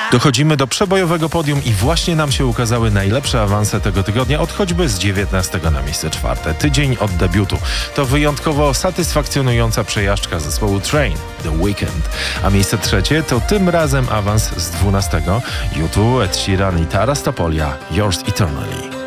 Dochodzimy do przebojowego podium i właśnie nam się ukazały najlepsze awanse tego tygodnia, od choćby z 19 na miejsce 4. Tydzień od debiutu. To wyjątkowo satysfakcjonująca przejażdżka zespołu Train, The Weeknd. A miejsce 3 to tym razem awans z 12. U2, Ed Sheeran i Taras Topolia, Yours Eternally.